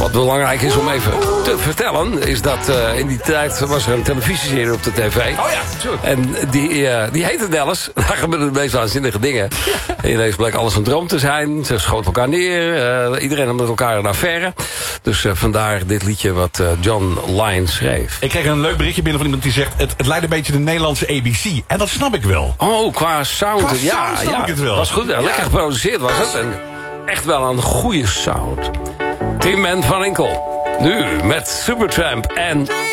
Wat belangrijk is om even te vertellen... is dat in die tijd was er een televisieserie op de tv. Oh ja, sorry. En die heette Dallas. Daar gebeurden de meest waanzinnige dingen. En ineens bleek alles een droom te zijn. Ze schoten elkaar neer. Iedereen had met elkaar een affaire. Dus vandaar dit liedje wat John Lyon schreef. Ik kreeg een leuk berichtje binnen van iemand die zegt... het lijkt een beetje de Nederlandse ABC. En dat snap ik wel. Oh, qua sound. Qua sound snap ik het wel. Was goed. Lekker geproduceerd was het. En echt wel een goede sound. Tim en Van Inkel. Nu met Supertramp en